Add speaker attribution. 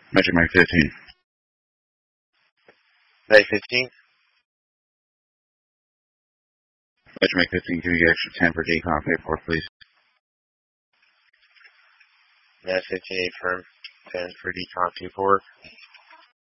Speaker 1: Metric Mike 15.
Speaker 2: Bay 15.
Speaker 1: Metric Mike 15, can we get extra 10 for decon paperwork, please?
Speaker 2: Net 15, firm 10 for decon paperwork.